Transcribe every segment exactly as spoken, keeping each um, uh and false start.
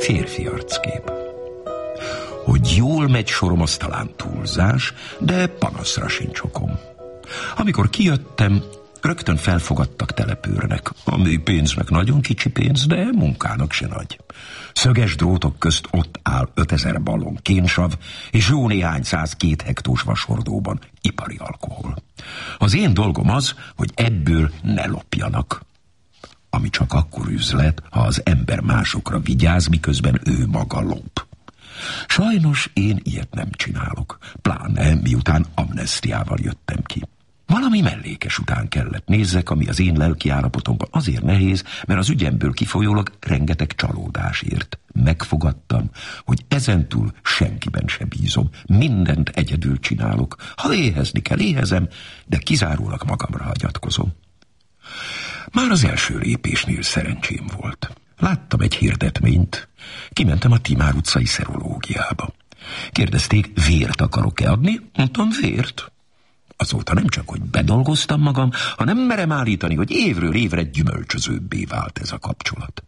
Férfi arckép. Hogy jól megy sorom, az talán túlzás, de panaszra sincs okom. Amikor kijöttem, rögtön felfogadtak telepőrnek, ami pénznek nagyon kicsi pénz, de munkának se nagy. Szöges drótok közt ott áll ötezer ballon kénsav, és jó néhány száz két hektós vasordóban ipari alkohol. Az én dolgom az, hogy ebből ne lopjanak. Ami csak akkor üzlet, ha az ember másokra vigyáz, miközben ő maga lop. Sajnos én ilyet nem csinálok, pláne miután amnesztiával jöttem ki. Valami mellékes után kellett nézzek, ami az én lelki állapotomban azért nehéz, mert az ügyemből kifolyólag rengeteg csalódás ért. Megfogadtam, hogy ezentúl senkiben se bízom, mindent egyedül csinálok. Ha éhezni kell, éhezem, de kizárólag magamra hagyatkozom. Már az első lépésnél szerencsém volt. Láttam egy hirdetményt, kimentem a Timár utcai szerológiába. Kérdezték, vért akarok-e adni? Mondtam, vért. Azóta nem csak, hogy bedolgoztam magam, hanem merem állítani, hogy évről évre gyümölcsözőbbé vált ez a kapcsolat.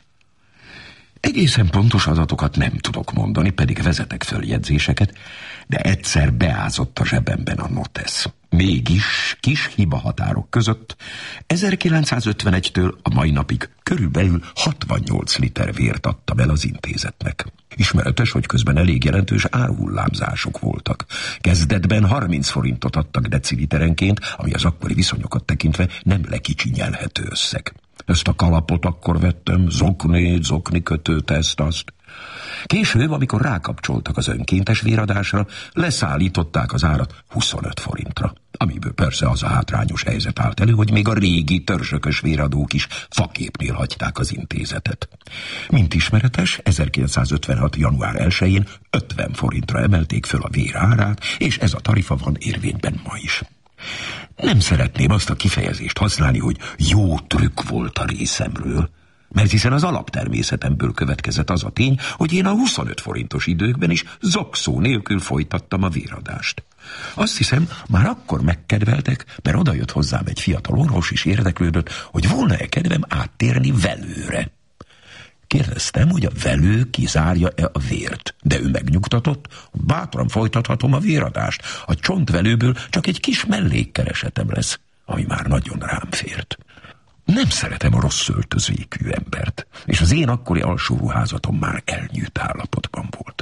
Egészen pontos adatokat nem tudok mondani, pedig vezetek följegyzéseket, de egyszer beázott a zsebemben a notesz. Mégis kis hibahatárok között ezerkilencszázötvenegytől a mai napig körülbelül hatvannyolc liter vért adtam el az intézetnek. Ismeretes, hogy közben elég jelentős árhullámzások voltak. Kezdetben harminc forintot adtak deciliterenként, ami az akkori viszonyokat tekintve nem lekicsinyelhető összeg. Ezt a kalapot akkor vettem, zoknét, zoknikötőt, ezt, azt. Később, amikor rákapcsoltak az önkéntes véradásra, leszállították az árat huszonöt forintra. Amiből persze az a hátrányos helyzet állt elő, hogy még a régi törzsökös véradók is faképnél hagyták az intézetet. Mint ismeretes, ezerkilencszázötvenhat. január elsején ötven forintra emelték föl a vér árát, és ez a tarifa van érvényben ma is. Nem szeretném azt a kifejezést használni, hogy jó trükk volt a részemről, mert hiszen az alaptermészetemből következett az a tény, hogy én a huszonöt forintos időkben is zokszó nélkül folytattam a véradást. Azt hiszem, már akkor megkedveltek, mert odajött hozzám egy fiatal orvos is érdeklődött, hogy volna-e kedvem áttérni velőre. Kérdeztem, hogy a velő kizárja-e a vért, de ő megnyugtatott, bátran folytathatom a véradást. A csontvelőből csak egy kis mellékkeresetem lesz, ami már nagyon rám fért. Nem szeretem a rossz öltözékű embert, és az én akkori alsóruházatom már elnyűjt állapotban volt.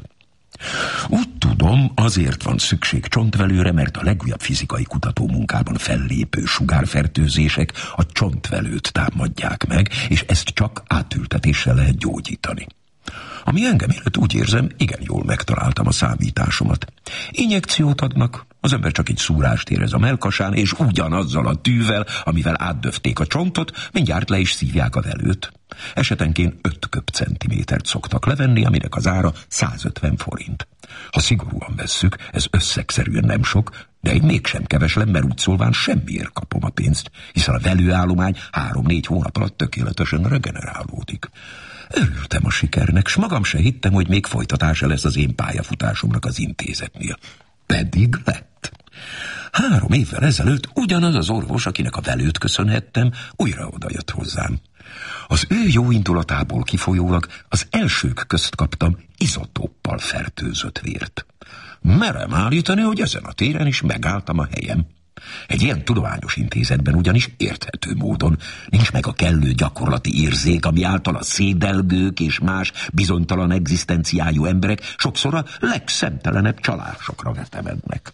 Úgy tudom, azért van szükség csontvelőre, mert a legújabb fizikai kutatómunkában fellépő sugárfertőzések a csontvelőt támadják meg, és ezt csak átültetéssel lehet gyógyítani. Ami engem illet, úgy érzem, igen jól megtaláltam a számításomat. Injekciót adnak, az ember csak egy szúrást érez a mellkasán, és ugyanazzal a tűvel, amivel átdöfték a csontot, mindjárt le is szívják a velőt. Esetenként öt köbcentimétert szoktak levenni, aminek az ára százötven forint. Ha szigorúan vesszük, ez összegszerűen nem sok, de egy mégsem keveslem, mert úgy szólván semmiért kapom a pénzt, hiszen a velőállomány három-négy hónap alatt tökéletesen regenerálódik. Örültem a sikernek, s magam se hittem, hogy még folytatása lesz az én pályafutásomnak az intézetnél. Pedig lett. Három évvel ezelőtt ugyanaz az orvos, akinek a velőt köszönhettem, újra odajött hozzám. Az ő jó indulatából kifolyólag az elsők közt kaptam izotóppal fertőzött vért. Merem állítani, hogy ezen a téren is megálltam a helyem. Egy ilyen tudományos intézetben ugyanis érthető módon nincs meg a kellő gyakorlati érzék, ami által a szédelgők és más bizonytalan egzisztenciájú emberek sokszor a legszemtelenebb csalásokra vetemednek.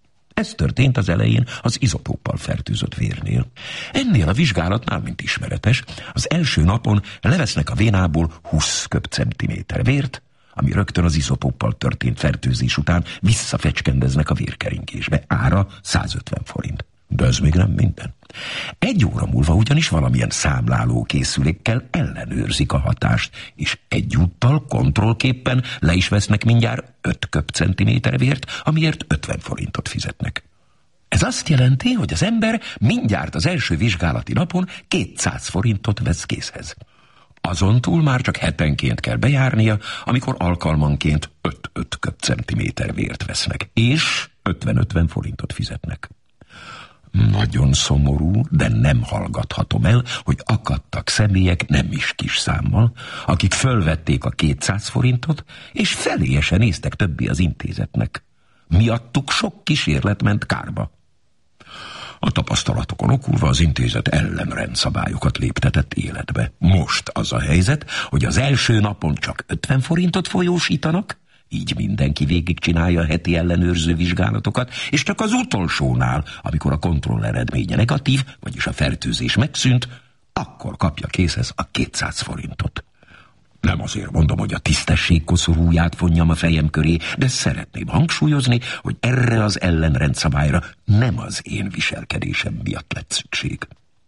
Ez történt az elején az izotóppal fertőzött vérnél. Ennél a vizsgálatnál, mint ismeretes, az első napon levesznek a vénából húsz köbcentiméter vért, ami rögtön az izotóppal történt fertőzés után visszafecskendeznek a vérkeringésbe. Ára százötven forint. De ez még nem minden. Egy óra múlva ugyanis valamilyen számláló készülékkel ellenőrzik a hatást, és egyúttal kontrollképpen le is vesznek mindjárt öt köbcentiméter vért, amiért ötven forintot fizetnek. Ez azt jelenti, hogy az ember mindjárt az első vizsgálati napon kétszáz forintot vesz készhez. Azon túl már csak hetenként kell bejárnia, amikor alkalmanként öt-öt köbcentiméter vért vesznek, és ötven-ötven forintot fizetnek. Nagyon szomorú, de nem hallgathatom el, hogy akadtak személyek nem is kis számmal, akik fölvették a kétszáz forintot, és felélyesen néztek többi az intézetnek. Miattuk sok kísérlet ment kárba. A tapasztalatokon okulva az intézet ellenrendszabályokat léptetett életbe. Most az a helyzet, hogy az első napon csak ötven forintot folyósítanak, így mindenki végigcsinálja a heti ellenőrző vizsgálatokat, és csak az utolsónál, amikor a kontroll eredménye negatív, vagyis a fertőzés megszűnt, akkor kapja készhez a kétszáz forintot. Nem azért mondom, hogy a tisztesség koszorúját vonjam a fejem köré, de szeretném hangsúlyozni, hogy erre az ellenrendszabályra nem az én viselkedésem miatt lett szükség.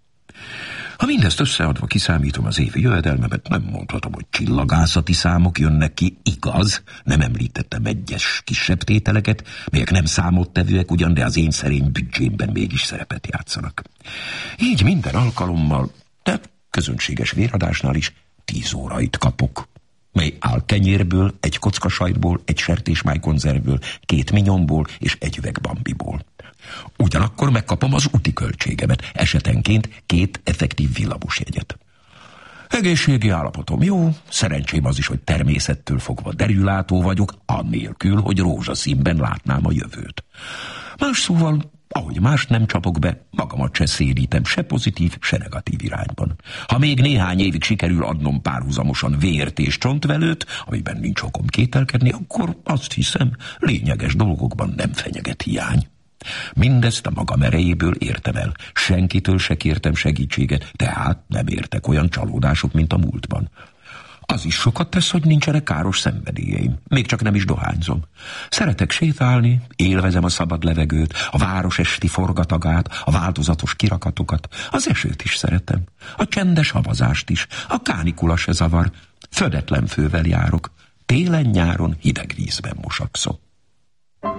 Ha mindezt összeadva kiszámítom az évi jövedelmemet, nem mondhatom, hogy csillagászati számok jönnek ki, igaz, nem említettem egyes kisebb tételeket, melyek nem számottevőek ugyan, de az én szerény büdzsémben mégis szerepet játszanak. Így minden alkalommal, de közönséges véradásnál is tíz órait kapok, mely áll kenyérből, egy kocka sajtból, egy sertésmájkonzervből, két minyomból és egy üveg bambiból. Ugyanakkor megkapom az úti költségemet, esetenként két effektív villamosjegyet. Egészségi állapotom jó, szerencsém az is, hogy természettől fogva derülátó vagyok, annélkül, hogy rózsaszínben látnám a jövőt. Más szóval, ahogy más nem csapok be, magamat se szédítem se pozitív, se negatív irányban. Ha még néhány évig sikerül adnom párhuzamosan vért és csontvelőt, amiben nincs okom kételkedni, akkor azt hiszem, lényeges dolgokban nem fenyeget hiány. Mindezt a magam erejéből értem el. Senkitől se kértem segítséget, tehát nem értek olyan csalódások, mint a múltban. Az is sokat tesz, hogy nincsenek káros szenvedélyeim. Még csak nem is dohányzom. Szeretek sétálni, élvezem a szabad levegőt, a város esti forgatagát, a változatos kirakatokat. Az esőt is szeretem. A csendes havazást is. A kánikula se zavar. Födetlen fővel járok. Télen-nyáron hideg vízben mosakszok.